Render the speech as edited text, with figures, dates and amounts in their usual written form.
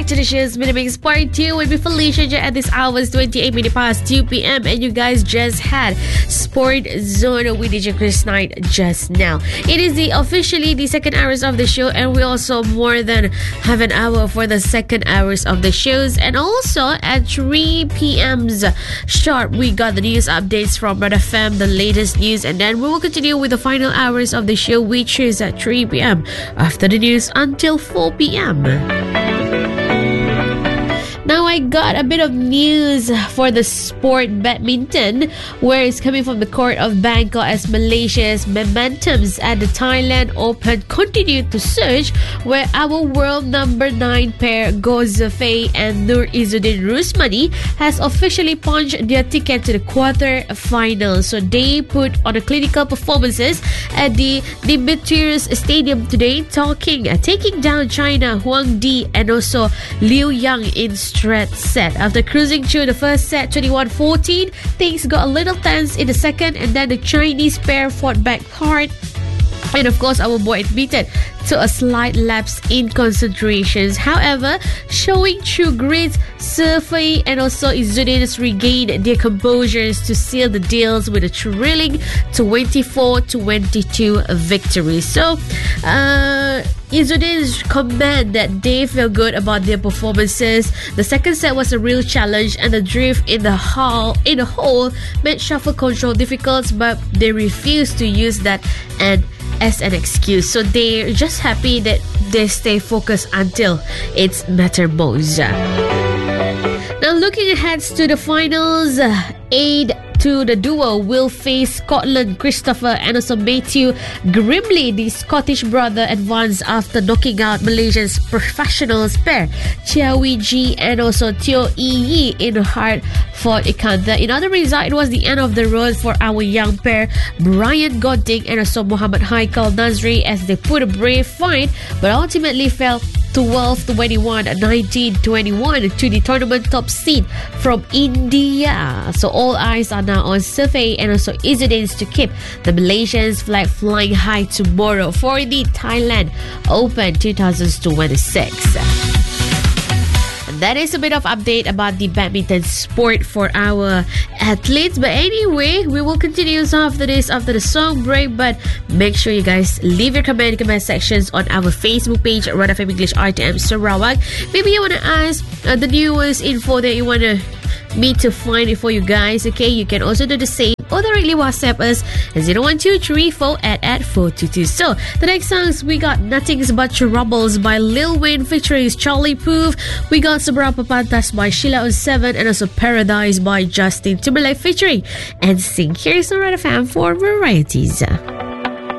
To the show's Minimix Part 2 with me, Felicia, at this hour's 28 minutes past 2 p.m. And you guys just had Sport Zone with DJ Chris Knight just now. It is officially the second hours of the show, and we also more than have an hour for the second hours of the shows. And also at 3 p.m.'s sharp, we got the news updates from Red FM, the latest news, and then we will continue with the final hours of the show, which is at 3 p.m. after the news until 4 p.m. Now I got a bit of news for the sport badminton, where it's coming from the court of Bangkok as Malaysia's momentums at the Thailand Open continue to surge, where our world number 9 pair Goh Zafei and Nur Izzuddin Rusmani has officially punched their ticket to the quarter-final. So they put on a clinical performances at the Dimitrios Stadium today, taking down China Huang Di and also Liu Yang in straight set. After cruising through the first set 21-14, things got a little tense in the second, and then the Chinese pair fought back hard. And of course, our boy admitted to a slight lapse in concentrations. However, showing true grit, Zafei and also Izzuddin regained their composures to seal the deals with a thrilling 24-22 victory. So, Izzuddin's comment that they feel good about their performances. The second set was a real challenge, and the drift in the hole made shuffle control difficult, but they refused to use that as an excuse. So they're just happy that they stay focused until it's matter most. Now looking ahead to the finals, Aid to the duo will face Scotland Christopher and also Matthew Grimley. The Scottish brother advanced after knocking out Malaysia's professionals pair Chia Wee Ji and also Teo Yi in hard-fought encounter. In other result, it was the end of the road for our young pair Brian Godding and also Muhammad Haikal Nazri as they put a brave fight, but ultimately fell 12-21, 19-21 to the tournament top seed from India. So all eyes are now on Zafei and also Izzuddin to keep the Malaysians flag flying high tomorrow for the Thailand Open 2026. That is a bit of update about the badminton sport for our athletes. But anyway, we will continue after this, after the song break. But make sure you guys leave your comment sections on our Facebook page, Red FM English RTM Sarawak. Maybe you want to ask the newest info that you want me to find it for you guys. Okay, you can also do the same or directly WhatsApp us at 01234 So the next songs, we got Nothing But Troubles by Lil Wayne featuring Charlie Puth. We got Seberapa Pantas by Sheila on 7 and also Paradise by Justin Timberlake featuring NSYNC. Here's the Red FM for varieties.